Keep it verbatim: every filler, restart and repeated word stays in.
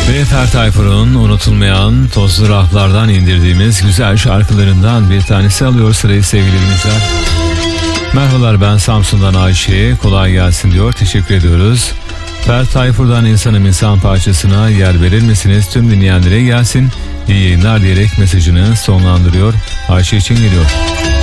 Ve Ferdi Tayfur'un unutulmayan tozlu raflardan indirdiğimiz güzel şarkılarından bir tanesi alıyor sırayı sevgili dinleyiciler. Merhabalar, ben Samsun'dan Ayşe, kolay gelsin diyor, teşekkür ediyoruz. Ferdi Tayfur'dan insanım insan parçasına yer verir misiniz, tüm dinleyenlere gelsin, iyi yayınlar diyerek mesajını sonlandırıyor. Ayşe için geliyor.